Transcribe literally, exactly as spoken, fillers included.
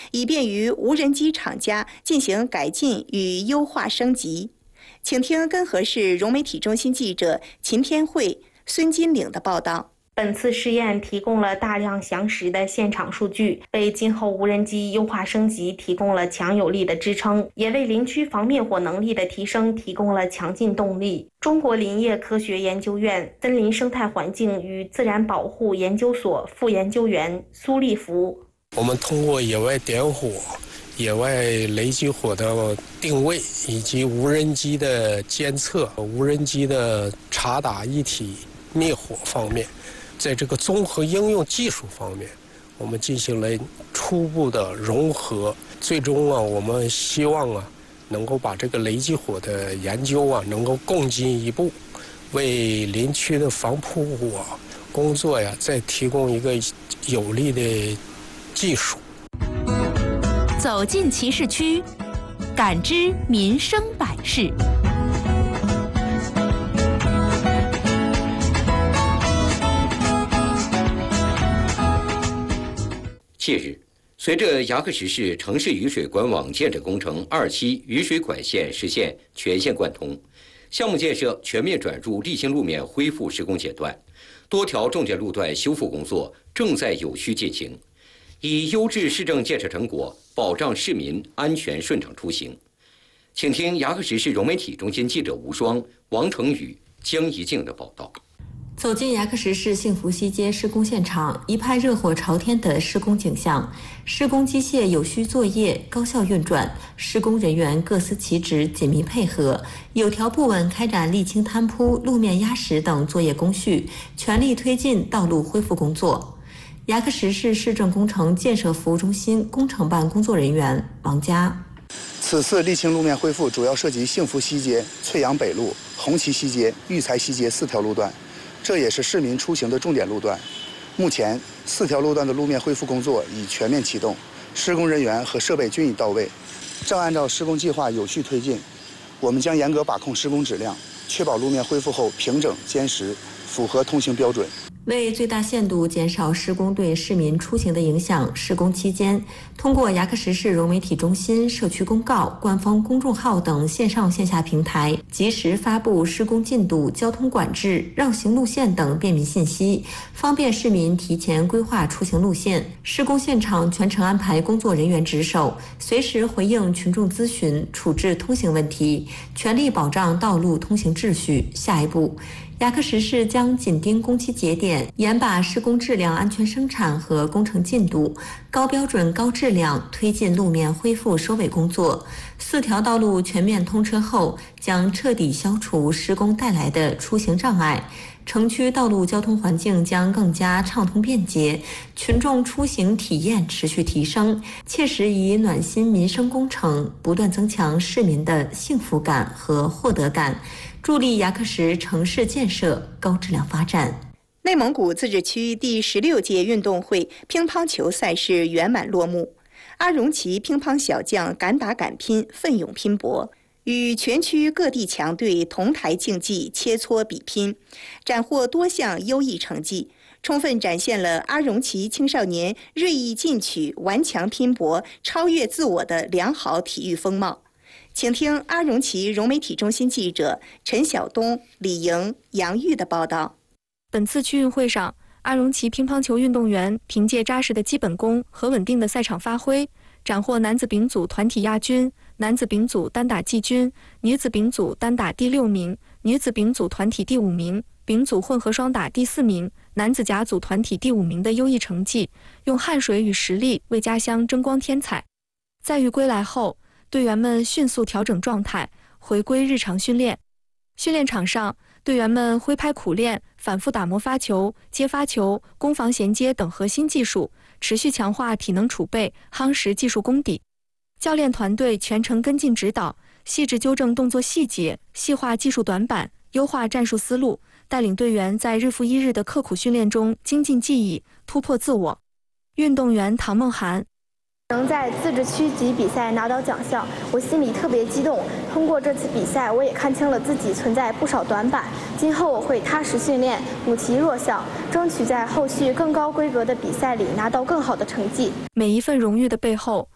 以便于无人机厂家进行改进与优化升级。请听根河市融媒体中心记者秦天慧、孙金岭的报道。 本次试验提供了大量详实的现场数据，为今后无人机优化升级提供了强有力的支撑，也为林区防灭火能力的提升提供了强劲动力。中国林业科学研究院森林生态环境与自然保护研究所副研究员苏立福： 我们通过野外点火、野外雷击火的定位，以及无人机的监测、无人机的察打一体灭火方面，在这个综合应用技术方面，我们进行了初步的融合。最终啊，我们希望啊，能够把这个雷击火的研究啊，能够更进一步，为林区的防扑火工作呀，再提供一个有力的技术。 走进其市区，感知民生百事。 近日，随着牙克石市城市雨水管网建设工程二期雨水管线实现全线贯通，项目建设全面转入沥青路面恢复施工阶段，多条重点路段修复工作正在有序进行，以优质市政建设成果保障市民安全顺畅出行。请听牙克石市融媒体中心记者吴双、王成宇、江怡静的报道。 走进牙克石市幸福西街施工现场，一派热火朝天的施工景象。施工机械有序作业，高效运转，施工人员各司其职，紧密配合，有条不紊开展沥青摊铺、路面压实等作业工序，全力推进道路恢复工作。牙克石市市政工程建设服务中心工程办工作人员王佳： 此次沥青路面恢复主要涉及幸福西街、翠阳北路、红旗西街、育才西街四条路段。这也是市民出行的重点路段。目前，四条路段的路面恢复工作已全面启动，施工人员和设备均已到位，正按照施工计划有序推进。我们将严格把控施工质量，确保路面恢复后平整坚实，符合通行标准。 为最大限度减少施工对市民出行的影响，施工期间，通过牙克石市融媒体中心、社区公告、官方公众号等线上线下平台，及时发布施工进度、交通管制、绕行路线等便民信息，方便市民提前规划出行路线。施工现场全程安排工作人员值守，随时回应群众咨询，处置通行问题，全力保障道路通行秩序。下一步，牙克石市将紧盯工期节点，严把施工质量、安全生产和工程进度，高标准、高质量推进路面恢复收尾工作。四条道路全面通车后，将彻底消除施工带来的出行障碍，城区道路交通环境将更加畅通便捷，群众出行体验持续提升，切实以暖心民生工程不断增强市民的幸福感和获得感，助力牙克石城市建设高质量发展。 内蒙古自治区第十六届运动会乒乓球赛事圆满落幕，阿荣旗乒乓小将敢打敢拼，奋勇拼搏，与全区各地强队同台竞技，切磋比拼，斩获多项优异成绩，充分展现了阿荣旗青少年锐意进取、顽强拼搏、超越自我的良好体育风貌。请听阿荣旗融媒体中心记者陈晓东、李莹、杨玉的报道。 本次区运会上，阿荣旗乒乓球运动员凭借扎实的基本功和稳定的赛场发挥，斩获男子丙组团体亚军、男子丙组单打季军、女子丙组单打第六名、女子丙组团体第五名、丙组混合双打第四名、男子甲组团体第五名的优异成绩，用汗水与实力为家乡争光添彩。在遇归来后，队员们迅速调整状态，回归日常训练。训练场上，队员们挥拍苦练，反复打磨发球、接发球、攻防衔接等核心技术，持续强化体能储备，夯实技术功底。教练团队全程跟进指导，细致纠正动作细节，细化技术短板，优化战术思路，带领队员在日复一日的刻苦训练中精进技艺，突破自我。运动员唐梦涵： 能在自治区级比赛拿到奖项，我心里特别激动。通过这次比赛，我也看清了自己存在不少短板。今后我会踏实训练，补齐弱项，争取在后续更高规格的比赛里拿到更好的成绩。 每一份荣誉的背后，